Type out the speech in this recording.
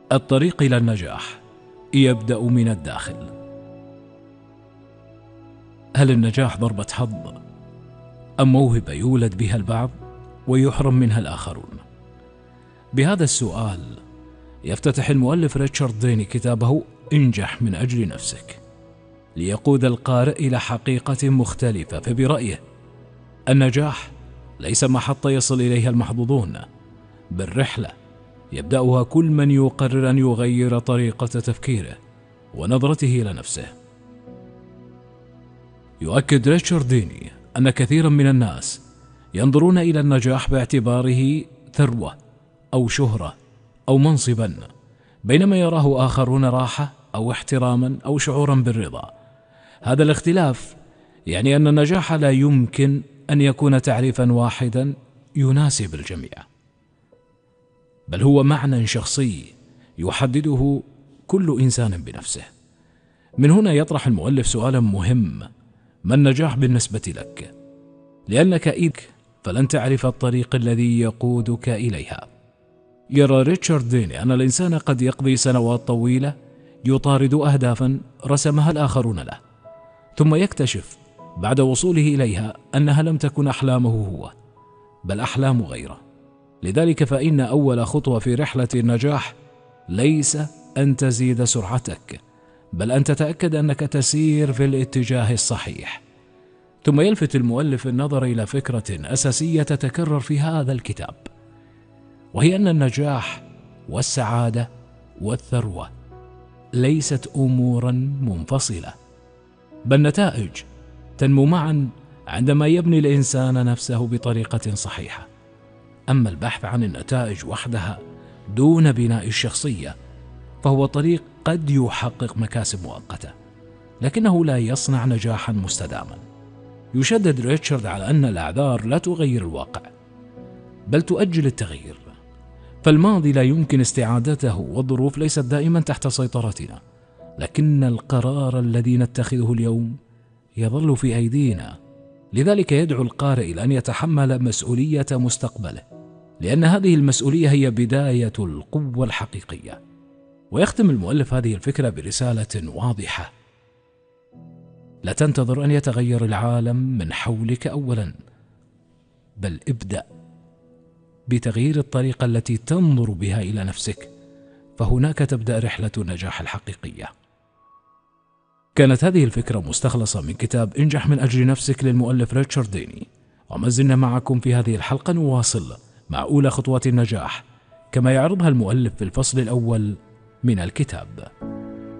الطريق إلى النجاح يبدأ من الداخل. هل النجاح ضربة حظ أم موهبة يولد بها البعض ويحرم منها الآخرون؟ بهذا السؤال يفتتح المؤلف ريتشارد ديني كتابه انجح من أجل نفسك، ليقود القارئ إلى حقيقة مختلفة. فبرأيه النجاح ليس محطة يصل إليها المحظوظون، بل رحلة يبدأها كل من يقرر أن يغير طريقة تفكيره ونظرته إلى نفسه. يؤكد ريتشارد ديني أن كثيرا من الناس ينظرون إلى النجاح باعتباره ثروة أو شهرة أو منصبا، بينما يراه آخرون راحة أو احتراما أو شعورا بالرضا. هذا الاختلاف يعني أن النجاح لا يمكن أن يكون تعريفا واحدا يناسب الجميع، بل هو معنى شخصي يحدده كل إنسان بنفسه. من هنا يطرح المؤلف سؤالا مهم: ما النجاح بالنسبة لك؟ لأنك إذ فلن تعرف الطريق الذي يقودك إليها. يرى ريتشارد ديني أن الإنسان قد يقضي سنوات طويلة يطارد أهدافا رسمها الآخرون له، ثم يكتشف بعد وصوله إليها أنها لم تكن أحلامه هو، بل أحلام غيره. لذلك فإن أول خطوة في رحلة النجاح ليس أن تزيد سرعتك، بل أن تتأكد أنك تسير في الاتجاه الصحيح. ثم يلفت المؤلف النظر إلى فكرة أساسية تتكرر في هذا الكتاب، وهي أن النجاح والسعادة والثروة ليست أمورا منفصلة، بل نتائج تنمو معا عندما يبني الإنسان نفسه بطريقة صحيحة. أما البحث عن النتائج وحدها دون بناء الشخصية فهو طريق قد يحقق مكاسب مؤقتة، لكنه لا يصنع نجاحا مستداما. يشدد ريتشارد على أن الأعذار لا تغير الواقع، بل تؤجل التغيير. فالماضي لا يمكن استعادته، والظروف ليست دائما تحت سيطرتنا، لكن القرار الذي نتخذه اليوم يظل في أيدينا. لذلك يدعو القارئ إلى أن يتحمل مسؤولية مستقبله، لأن هذه المسؤولية هي بداية القوة الحقيقية. ويختم المؤلف هذه الفكرة برسالة واضحة: لا تنتظر أن يتغير العالم من حولك أولا، بل ابدأ بتغيير الطريقة التي تنظر بها إلى نفسك، فهناك تبدأ رحلة النجاح الحقيقية. كانت هذه الفكرة مستخلصة من كتاب انجح من أجل نفسك للمؤلف ريتشارد ديني، وما زلنا معكم في هذه الحلقة نواصل مع أولى خطوات النجاح كما يعرضها المؤلف في الفصل الأول من الكتاب.